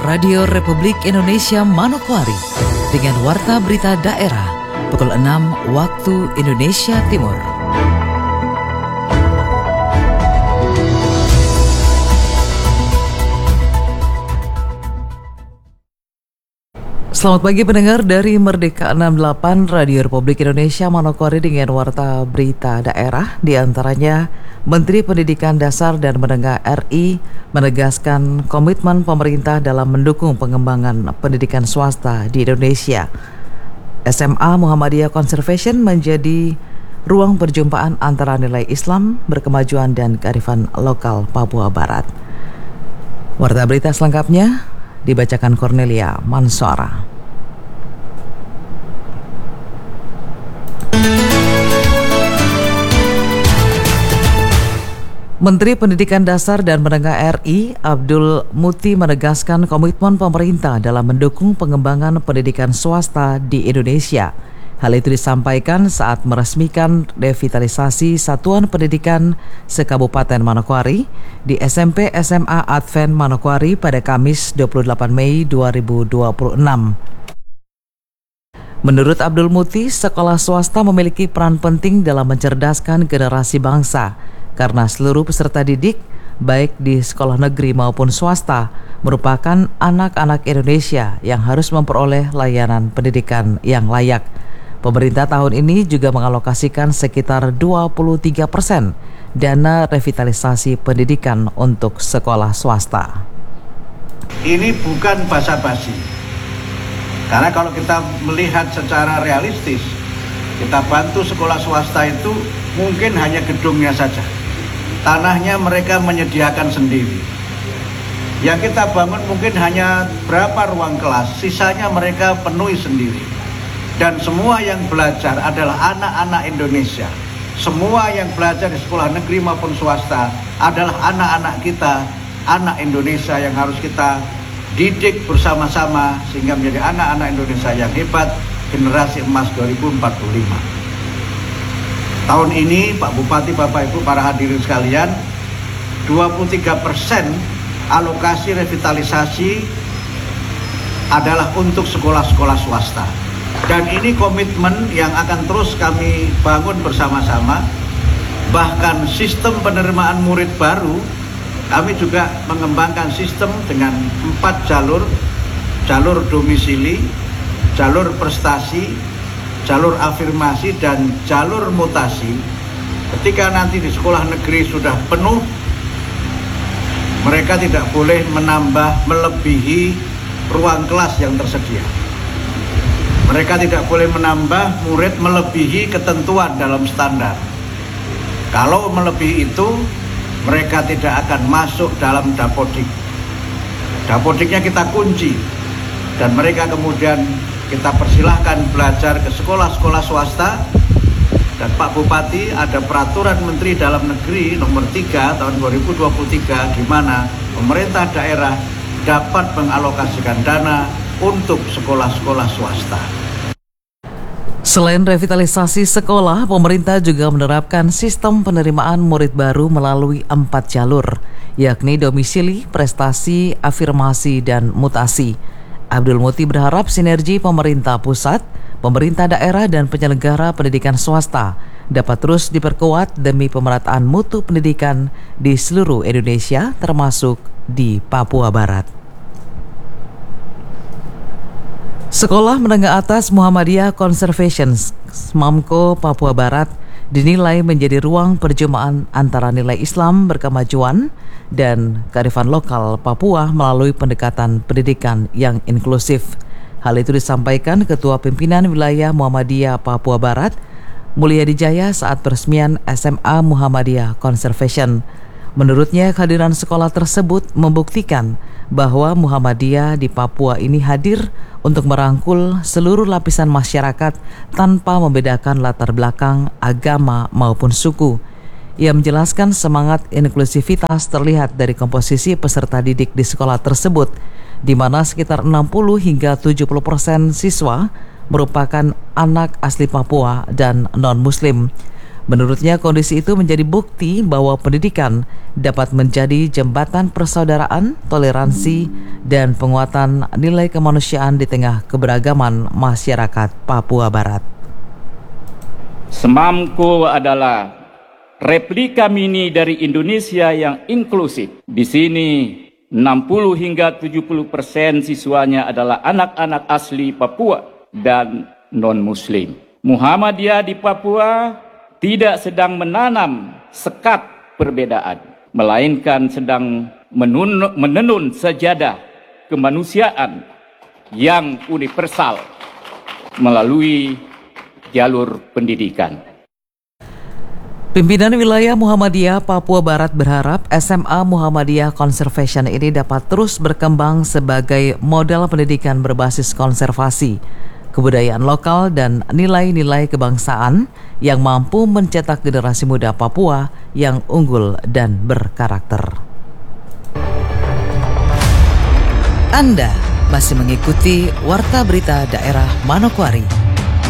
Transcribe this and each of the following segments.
Radio Republik Indonesia Manokwari dengan Warta Berita Daerah pukul 6 waktu Indonesia Timur. Selamat pagi pendengar dari Merdeka 68 Radio Republik Indonesia Manokwari dengan Warta Berita Daerah. Di antaranya, Menteri Pendidikan Dasar dan Menengah RI menegaskan komitmen pemerintah dalam mendukung pengembangan pendidikan swasta di Indonesia. SMA Muhammadiyah Conservation menjadi ruang perjumpaan antara nilai Islam, berkemajuan dan kearifan lokal Papua Barat. Warta berita selengkapnya dibacakan Cornelia Mansora. Menteri Pendidikan Dasar dan Menengah RI Abdul Muti menegaskan komitmen pemerintah dalam mendukung pengembangan pendidikan swasta di Indonesia. Hal itu disampaikan saat meresmikan revitalisasi Satuan Pendidikan se-Kabupaten Manokwari di SMP SMA Advent Manokwari pada Kamis 28 Mei 2026. Menurut Abdul Muti, sekolah swasta memiliki peran penting dalam mencerdaskan generasi bangsa karena seluruh peserta didik, baik di sekolah negeri maupun swasta, merupakan anak-anak Indonesia yang harus memperoleh layanan pendidikan yang layak. Pemerintah tahun ini juga mengalokasikan sekitar 23% dana revitalisasi pendidikan untuk sekolah swasta. Ini bukan basa-basi, karena kalau kita melihat secara realistis, kita bantu sekolah swasta itu mungkin hanya gedungnya saja. Tanahnya mereka menyediakan sendiri. Yang kita bangun mungkin hanya berapa ruang kelas, sisanya mereka penuhi sendiri. Dan semua yang belajar adalah anak-anak Indonesia. Semua yang belajar di sekolah negeri maupun swasta adalah anak-anak kita, anak Indonesia yang harus kita didik bersama-sama sehingga menjadi anak-anak Indonesia yang hebat, generasi emas 2045. Tahun ini Pak Bupati, Bapak Ibu, para hadirin sekalian, 23% alokasi revitalisasi adalah untuk sekolah-sekolah swasta. Dan ini komitmen yang akan terus kami bangun bersama-sama. Bahkan sistem penerimaan murid baru, kami juga mengembangkan sistem dengan 4 jalur. Jalur domisili, jalur prestasi, jalur afirmasi, dan jalur mutasi. Ketika nanti di sekolah negeri sudah penuh, mereka tidak boleh menambah melebihi ruang kelas yang tersedia. Mereka tidak boleh menambah murid melebihi ketentuan dalam standar. Kalau melebihi itu, mereka tidak akan masuk dalam dapodik. Dapodiknya kita kunci, dan mereka kemudian kita persilahkan belajar ke sekolah-sekolah swasta. Dan Pak Bupati, ada peraturan Menteri Dalam Negeri nomor 3 tahun 2023 di mana pemerintah daerah dapat mengalokasikan dana untuk sekolah-sekolah swasta. Selain revitalisasi sekolah, pemerintah juga menerapkan sistem penerimaan murid baru melalui 4 jalur, yakni domisili, prestasi, afirmasi, dan mutasi. Abdul Muti berharap sinergi pemerintah pusat, pemerintah daerah, dan penyelenggara pendidikan swasta dapat terus diperkuat demi pemerataan mutu pendidikan di seluruh Indonesia, termasuk di Papua Barat. Sekolah Menengah Atas Muhammadiyah Conservation SMAMCO Papua Barat dinilai menjadi ruang perjumpaan antara nilai Islam, berkemajuan, dan kearifan lokal Papua melalui pendekatan pendidikan yang inklusif. Hal itu disampaikan Ketua Pimpinan Wilayah Muhammadiyah Papua Barat, Mulyadi Jaya, saat peresmian SMA Muhammadiyah Conservation. Menurutnya, kehadiran sekolah tersebut membuktikan bahwa Muhammadiyah di Papua ini hadir untuk merangkul seluruh lapisan masyarakat tanpa membedakan latar belakang, agama, maupun suku. Ia menjelaskan semangat inklusivitas terlihat dari komposisi peserta didik di sekolah tersebut, di mana sekitar 60 hingga 70% siswa merupakan anak asli Papua dan non-Muslim. Menurutnya, kondisi itu menjadi bukti bahwa pendidikan dapat menjadi jembatan persaudaraan, toleransi, dan penguatan nilai kemanusiaan di tengah keberagaman masyarakat Papua Barat. SMAMKO adalah replika mini dari Indonesia yang inklusif. Di sini 60 hingga 70% siswanya adalah anak-anak asli Papua dan non-muslim. Muhammadiyah di Papua tidak sedang menanam sekat perbedaan, melainkan sedang menenun sejadah kemanusiaan yang universal melalui jalur pendidikan. Pimpinan wilayah Muhammadiyah Papua Barat berharap SMA Muhammadiyah Conservation ini dapat terus berkembang sebagai model pendidikan berbasis konservasi, kebudayaan lokal, dan nilai-nilai kebangsaan yang mampu mencetak generasi muda Papua yang unggul dan berkarakter. Anda masih mengikuti Warta Berita Daerah Manokwari.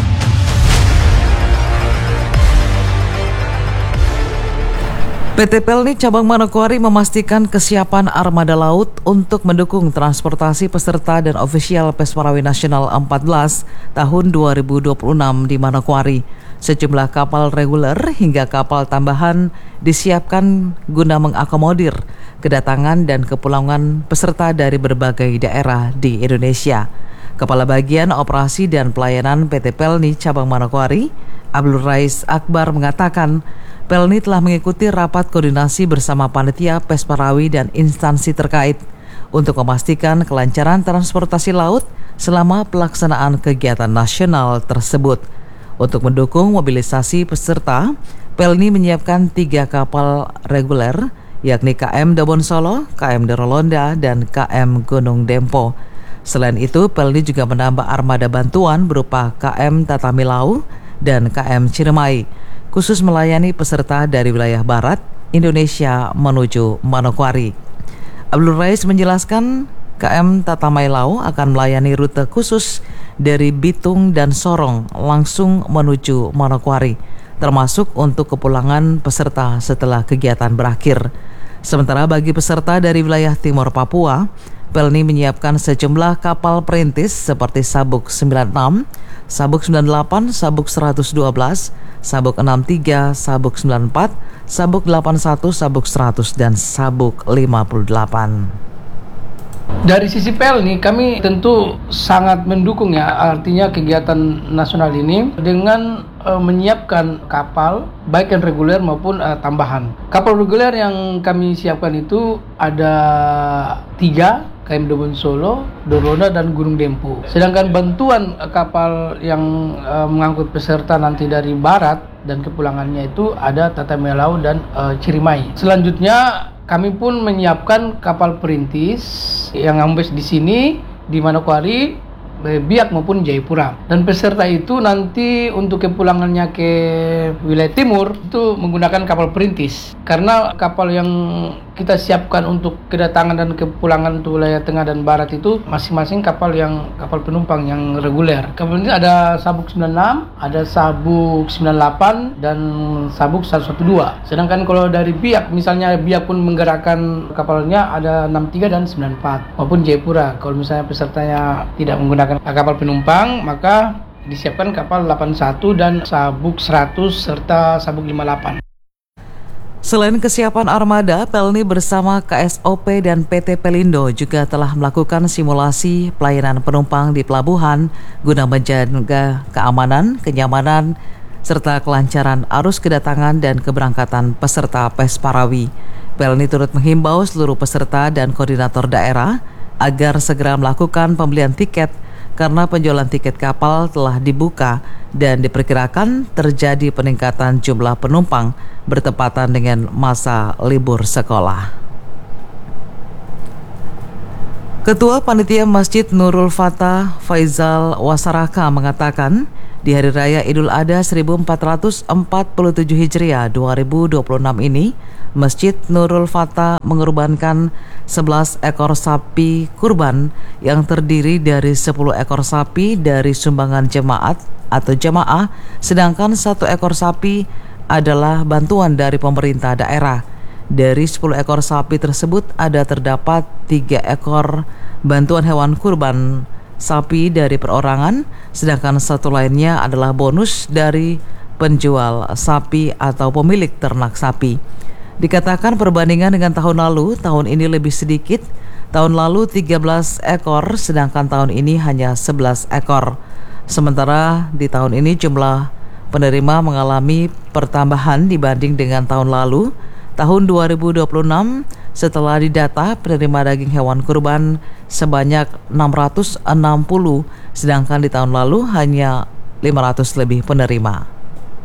PT Pelni Cabang Manokwari memastikan kesiapan armada laut untuk mendukung transportasi peserta dan ofisial Pesparawi Nasional 14 tahun 2026 di Manokwari. Sejumlah kapal reguler hingga kapal tambahan disiapkan guna mengakomodir kedatangan dan kepulangan peserta dari berbagai daerah di Indonesia. Kepala Bagian Operasi dan Pelayanan PT Pelni Cabang Manokwari, Abdul Rais Akbar, mengatakan Pelni telah mengikuti rapat koordinasi bersama panitia Pesparawi dan instansi terkait untuk memastikan kelancaran transportasi laut selama pelaksanaan kegiatan nasional tersebut. Untuk mendukung mobilisasi peserta, Pelni menyiapkan 3 kapal reguler, yakni KM Dobon Solo, KM Derolonda, dan KM Gunung Dempo. Selain itu, Pelni juga menambah armada bantuan berupa KM Tatamilau dan KM Ciremai, khusus melayani peserta dari wilayah barat Indonesia menuju Manokwari. Abdul Rais menjelaskan KM Tatamailau akan melayani rute khusus dari Bitung dan Sorong langsung menuju Manokwari, termasuk untuk kepulangan peserta setelah kegiatan berakhir. Sementara bagi peserta dari wilayah timur Papua, Pelni menyiapkan sejumlah kapal perintis seperti Sabuk 96, Sabuk 98, Sabuk 112, Sabuk 63, Sabuk 94, Sabuk 81, Sabuk 100, dan Sabuk 58. Dari sisi Pelni, kami tentu sangat mendukung ya, artinya kegiatan nasional ini dengan menyiapkan kapal baik yang reguler maupun tambahan. Kapal reguler yang kami siapkan itu ada 3, KM Dobon Solo, Dorona, dan Gunung Dempo. Sedangkan bantuan kapal yang mengangkut peserta nanti dari barat dan kepulangannya itu ada Tatamilau dan Cirimai. Selanjutnya kami pun menyiapkan kapal perintis yang ambes di sini di Manokwari, Biak maupun Jayapura. Dan peserta itu nanti untuk kepulangannya ke wilayah timur itu menggunakan kapal perintis. Karena kapal yang kita siapkan untuk kedatangan dan kepulangan untuk wilayah tengah dan barat itu masing-masing kapal penumpang yang reguler. Kapal ini ada Sabuk 96, ada Sabuk 98, dan Sabuk 112. Sedangkan kalau dari Biak, misalnya Biak pun menggerakkan kapalnya ada 63 dan 94 maupun Jayapura. Kalau misalnya pesertanya tidak menggunakan kapal penumpang, maka disiapkan kapal 81 dan Sabuk 100 serta Sabuk 58. Selain kesiapan armada, Pelni bersama KSOP dan PT Pelindo juga telah melakukan simulasi pelayanan penumpang di pelabuhan guna menjaga keamanan, kenyamanan, serta kelancaran arus kedatangan dan keberangkatan peserta Pesparawi. Pelni turut menghimbau seluruh peserta dan koordinator daerah agar segera melakukan pembelian tiket karena penjualan tiket kapal telah dibuka dan diperkirakan terjadi peningkatan jumlah penumpang bertepatan dengan masa libur sekolah. Ketua Panitia Masjid Nurul Fatah Faizal Wasaraka mengatakan, di Hari Raya Idul Adha 1447 Hijriah 2026 ini, Masjid Nurul Fatah mengorbankan 11 ekor sapi kurban yang terdiri dari 10 ekor sapi dari sumbangan jemaat atau jemaah, sedangkan 1 ekor sapi adalah bantuan dari pemerintah daerah. Dari 10 ekor sapi tersebut terdapat 3 ekor bantuan hewan kurban sapi dari perorangan, sedangkan satu lainnya adalah bonus dari penjual sapi atau pemilik ternak sapi. Dikatakan perbandingan dengan tahun lalu, tahun ini lebih sedikit. Tahun lalu 13 ekor, sedangkan tahun ini hanya 11 ekor. Sementara di tahun ini jumlah penerima mengalami pertambahan dibanding dengan tahun lalu. Tahun 2026 setelah didata penerima daging hewan kurban sebanyak 660, sedangkan di tahun lalu hanya 500 lebih penerima.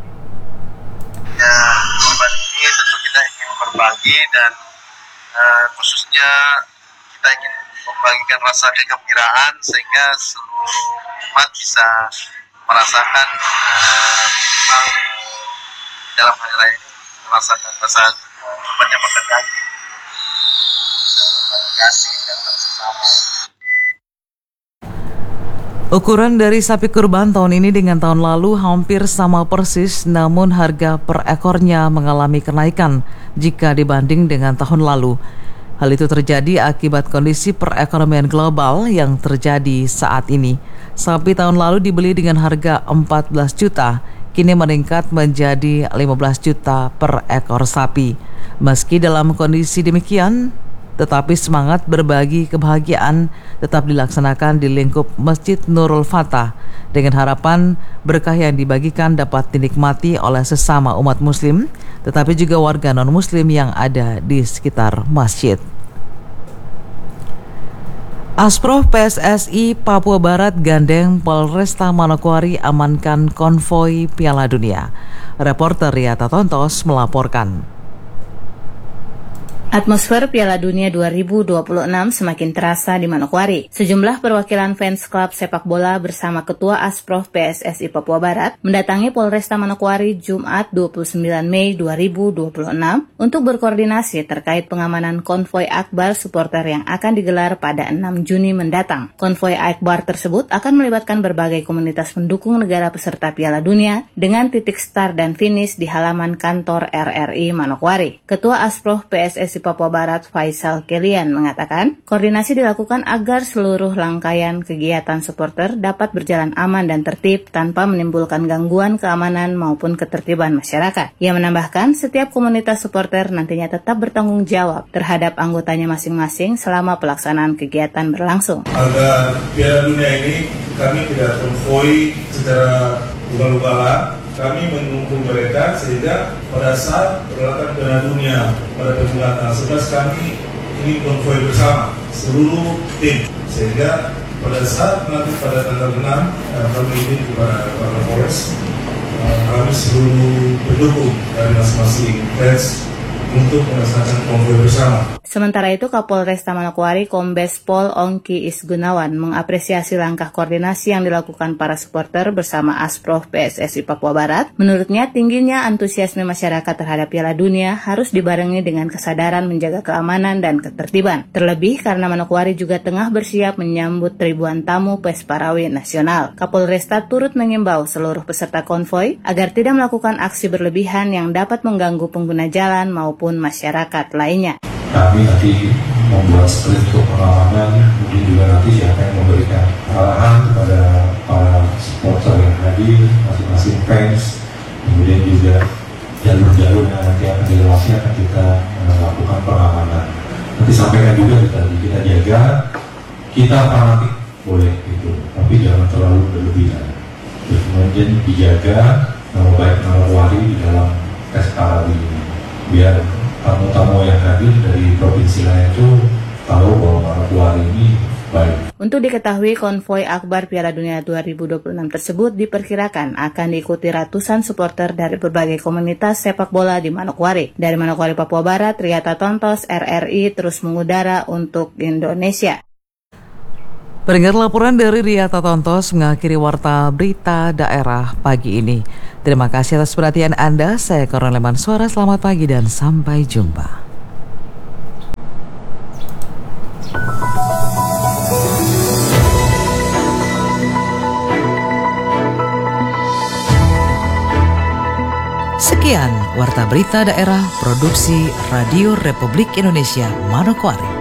Berbagi dan khususnya kita ingin membagikan rasa kegembiraan sehingga seluruh umat bisa merasakan minimal dalam hari raya ini merasakan rasa banyak makan daging, kasih dan bersama. Ukuran dari sapi kurban tahun ini dengan tahun lalu hampir sama persis, namun harga per ekornya mengalami kenaikan jika dibanding dengan tahun lalu. Hal itu terjadi akibat kondisi perekonomian global yang terjadi saat ini. Sapi tahun lalu dibeli dengan harga 14 juta, kini meningkat menjadi 15 juta per ekor sapi. Meski dalam kondisi demikian, tetapi semangat berbagi kebahagiaan tetap dilaksanakan di lingkup Masjid Nurul Fatah dengan harapan berkah yang dibagikan dapat dinikmati oleh sesama umat muslim, tetapi juga warga non-muslim yang ada di sekitar masjid. Asprof PSSI Papua Barat gandeng Polresta Manokwari amankan konvoi Piala Dunia. Reporter Riata Tontos melaporkan. Atmosfer Piala Dunia 2026 semakin terasa di Manokwari. Sejumlah perwakilan fans klub sepak bola bersama Ketua Asprof PSSI Papua Barat mendatangi Polresta Manokwari Jumat 29 Mei 2026 untuk berkoordinasi terkait pengamanan konvoi akbar supporter yang akan digelar pada 6 Juni mendatang. Konvoi akbar tersebut akan melibatkan berbagai komunitas pendukung negara peserta Piala Dunia dengan titik start dan finish di halaman kantor RRI Manokwari. Ketua Asprof PSSI Papua Barat Faisal Kelian mengatakan, koordinasi dilakukan agar seluruh rangkaian kegiatan supporter dapat berjalan aman dan tertib tanpa menimbulkan gangguan keamanan maupun ketertiban masyarakat. Ia menambahkan, setiap komunitas supporter nantinya tetap bertanggung jawab terhadap anggotanya masing-masing selama pelaksanaan kegiatan berlangsung. Agar Piala Dunia ini kami tidak konvoi secara ugal-ugalan. Kami menunggu mereka sehingga pada saat perhelatan Piala Dunia pada bulan 11 kami ini konvoi bersama seluruh tim, sehingga pada saat nanti pada tanggal 6 kami ini kepada Polres kami seluruh pendukung dari masing-masing fans untuk melaksanakan konvoi bersama. Sementara itu, Kapolresta Manokwari Kombes Pol Ongki Isgunawan mengapresiasi langkah koordinasi yang dilakukan para supporter bersama Asprof PSSI Papua Barat. Menurutnya, tingginya antusiasme masyarakat terhadap Piala Dunia harus dibarengi dengan kesadaran menjaga keamanan dan ketertiban. Terlebih karena Manokwari juga tengah bersiap menyambut ribuan tamu Pesparawi Nasional. Kapolresta turut mengimbau seluruh peserta konvoi agar tidak melakukan aksi berlebihan yang dapat mengganggu pengguna jalan maupun masyarakat lainnya. Kami nanti membuat sprint untuk pengamanan, mungkin juga nanti siapa yang memberikan arahan kepada para supporter yang hadir, masing-masing fans, kemudian juga jalur-jalur yang nanti akan dilewati akan kita lakukan pengamanan. Nanti sampaikan juga tadi kita jaga, kita fanatik boleh itu, tapi jangan terlalu berlebihan. Kemudian dijaga nama baik Manokwari di dalam Pesparawi ini, biar tamu-tamu yang hadir dari provinsi lain itu tahu bahwa Manokwari ini baik. Untuk diketahui, konvoi akbar Piala Dunia 2026 tersebut diperkirakan akan diikuti ratusan supporter dari berbagai komunitas sepak bola di Manokwari. Dari Manokwari, Papua Barat, Riata Tontos, RRI terus mengudara untuk Indonesia. Pendengar, laporan dari Riata Tontos mengakhiri Warta Berita Daerah pagi ini. Terima kasih atas perhatian Anda. Saya Kornel Leman Suara. Selamat pagi dan sampai jumpa. Sekian Warta Berita Daerah Produksi Radio Republik Indonesia Manokwari.